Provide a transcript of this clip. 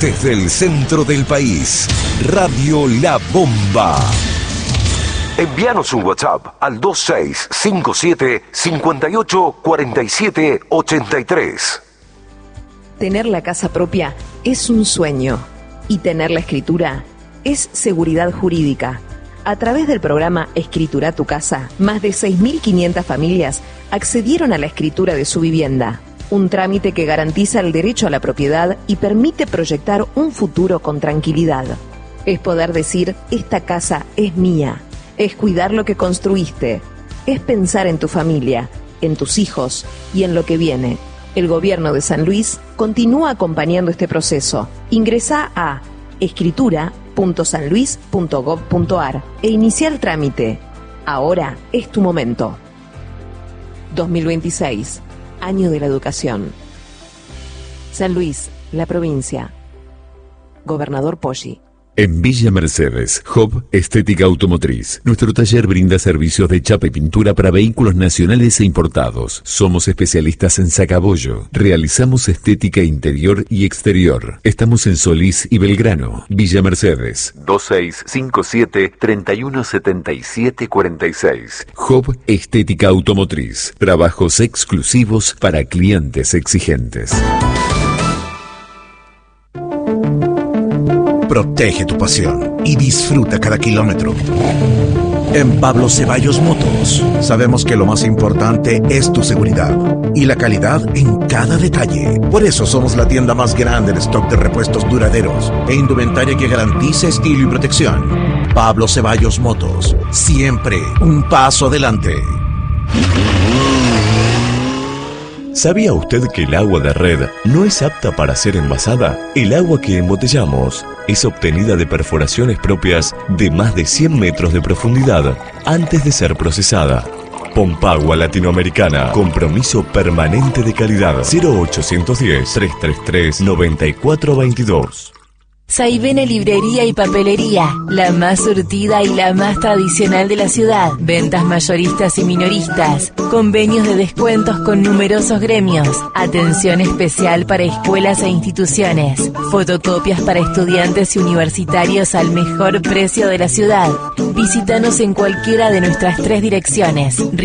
Desde el centro del país, Radio La Bomba. Envíanos un WhatsApp al 2657 58 47 83. Tener la casa propia es un sueño y tener la escritura es seguridad jurídica. A través del programa Escritura tu Casa, más de 6.500 familias accedieron a la escritura de su vivienda. Un trámite que garantiza el derecho a la propiedad y permite proyectar un futuro con tranquilidad. Es poder decir, esta casa es mía. Es cuidar lo que construiste. Es pensar en tu familia, en tus hijos y en lo que viene. El Gobierno de San Luis continúa acompañando este proceso. Ingresá a escritura.sanluis.gov.ar e inicia el trámite. Ahora es tu momento. 2026, Año de la Educación. San Luis, la provincia. Gobernador Poggi. En Villa Mercedes, Hub Estética Automotriz. Nuestro taller brinda servicios de chapa y pintura para vehículos nacionales e importados. Somos especialistas en sacabollo. Realizamos estética interior y exterior. Estamos en Solís y Belgrano. Villa Mercedes, 2657 3177 46. Hub Estética Automotriz. Trabajos exclusivos para clientes exigentes. Protege tu pasión y disfruta cada kilómetro. En Pablo Ceballos Motos sabemos que lo más importante es tu seguridad y la calidad en cada detalle. Por eso somos la tienda más grande de stock de repuestos duraderos e indumentaria que garantiza estilo y protección. Pablo Ceballos Motos, siempre un paso adelante. ¿Sabía usted que el agua de red no es apta para ser envasada? El agua que embotellamos es obtenida de perforaciones propias de más de 100 metros de profundidad antes de ser procesada. Pompagua Latinoamericana, compromiso permanente de calidad. 0810-333-9422. Saibene Librería y Papelería, la más surtida y la más tradicional de la ciudad. Ventas mayoristas y minoristas, convenios de descuentos con numerosos gremios, atención especial para escuelas e instituciones, fotocopias para estudiantes y universitarios al mejor precio de la ciudad. Visítanos en cualquiera de nuestras 3 direcciones.